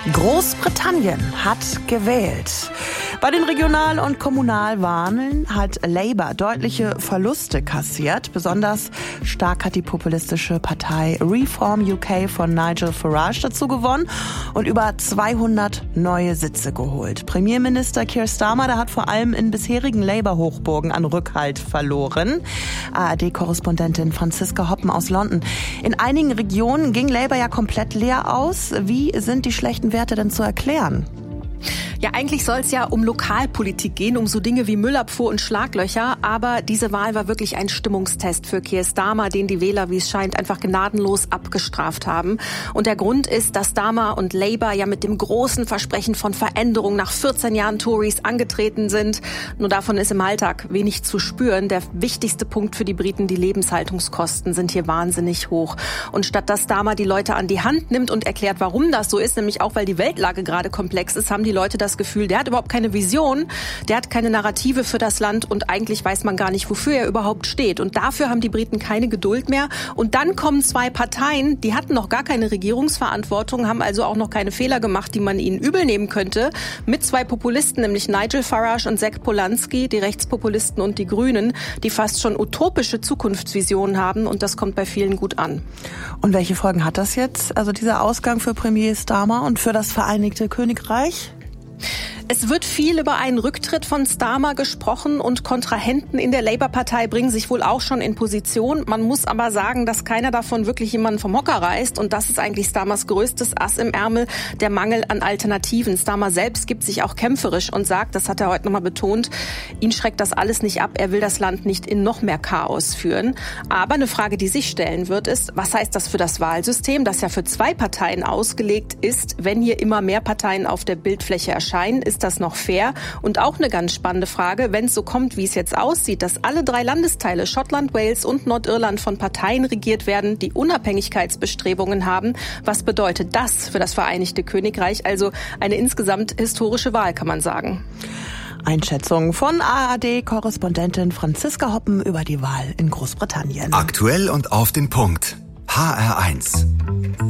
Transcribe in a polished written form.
Großbritannien hat gewählt. Bei den Regional- und Kommunalwahlen hat Labour deutliche Verluste kassiert. Besonders stark hat die populistische Partei Reform UK von Nigel Farage dazu gewonnen und über 200 neue Sitze geholt. Premierminister Keir Starmer, der hat vor allem in bisherigen Labour-Hochburgen an Rückhalt verloren. ARD-Korrespondentin Franziska Hoppen aus London. In einigen Regionen ging Labour ja komplett leer aus. Wie sind die schlechten Werte denn zu erklären? Ja, eigentlich soll es ja um Lokalpolitik gehen, um so Dinge wie Müllabfuhr und Schlaglöcher. Aber diese Wahl war wirklich ein Stimmungstest für Keir Starmer, den die Wähler, wie es scheint, einfach gnadenlos abgestraft haben. Und der Grund ist, dass Starmer und Labour ja mit dem großen Versprechen von Veränderung nach 14 Jahren Tories angetreten sind. Nur davon ist im Alltag wenig zu spüren. Der wichtigste Punkt für die Briten, die Lebenshaltungskosten, sind hier wahnsinnig hoch. Und statt dass Starmer die Leute an die Hand nimmt und erklärt, warum das so ist, nämlich auch, weil die Weltlage gerade komplex ist, haben die Leute das Gefühl, der hat überhaupt keine Vision, der hat keine Narrative für das Land und eigentlich weiß man gar nicht, wofür er überhaupt steht. Und dafür haben die Briten keine Geduld mehr. Und dann kommen zwei Parteien, die hatten noch gar keine Regierungsverantwortung, haben also auch noch keine Fehler gemacht, die man ihnen übel nehmen könnte, mit zwei Populisten, nämlich Nigel Farage und Zac Polanski, die Rechtspopulisten und die Grünen, die fast schon utopische Zukunftsvisionen haben und das kommt bei vielen gut an. Und welche Folgen hat das jetzt, also dieser Ausgang für Premier Starmer und für das Vereinigte Königreich? Es wird viel über einen Rücktritt von Starmer gesprochen und Kontrahenten in der Labour-Partei bringen sich wohl auch schon in Position. Man muss aber sagen, dass keiner davon wirklich jemanden vom Hocker reißt. Und das ist eigentlich Starmers größtes Ass im Ärmel, der Mangel an Alternativen. Starmer selbst gibt sich auch kämpferisch und sagt, das hat er heute nochmal betont, ihn schreckt das alles nicht ab. Er will das Land nicht in noch mehr Chaos führen. Aber eine Frage, die sich stellen wird, ist, was heißt das für das Wahlsystem, das ja für zwei Parteien ausgelegt ist, wenn hier immer mehr Parteien auf der Bildfläche erscheinen? Ist das noch fair? Und auch eine ganz spannende Frage, wenn es so kommt, wie es jetzt aussieht, dass alle drei Landesteile, Schottland, Wales und Nordirland, von Parteien regiert werden, die Unabhängigkeitsbestrebungen haben. Was bedeutet das für das Vereinigte Königreich? Also eine insgesamt historische Wahl, kann man sagen. Einschätzung von ARD-Korrespondentin Franziska Hoppen über die Wahl in Großbritannien. Aktuell und auf den Punkt. HR1.